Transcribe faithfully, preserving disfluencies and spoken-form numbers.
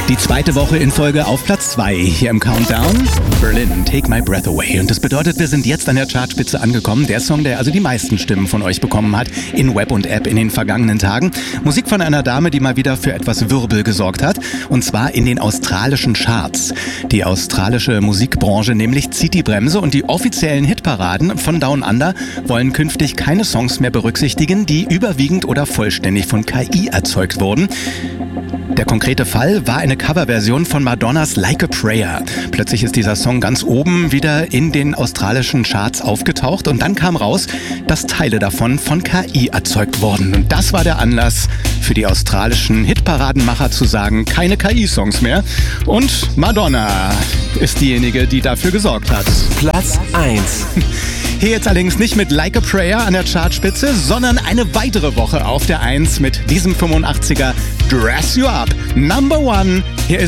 Die zweite Woche in Folge auf Platz zwei hier im Countdown. Berlin, Take My Breath Away. Und das bedeutet, wir sind jetzt an der Chartspitze angekommen. Der Song, der also die meisten Stimmen von euch bekommen hat in Web und App in den vergangenen Tagen. Musik von einer Dame, die mal wieder für etwas Wirbel gesorgt hat. Und zwar in den australischen Charts. Die australische Musikbranche nämlich zieht die Bremse und die offiziellen Hitparaden von Down Under wollen künftig keine Songs mehr berücksichtigen, die überwiegend oder vollständig von K I erzeugt wurden. Der konkrete Fall war eine Coverversion von Madonnas Like a Prayer. Plötzlich ist dieser Song ganz oben wieder in den australischen Charts aufgetaucht und dann kam raus, dass Teile davon von K I erzeugt wurden. Und das war der Anlass für die australischen Hitparadenmacher zu sagen, keine K I-Songs mehr. Und Madonna ist diejenige, die dafür gesorgt hat. Platz eins. Hier jetzt allerdings nicht mit Like a Prayer an der Chartspitze, sondern eine weitere Woche auf der eins mit diesem fünfundachtziger Dress You Up. Number One. Hier ist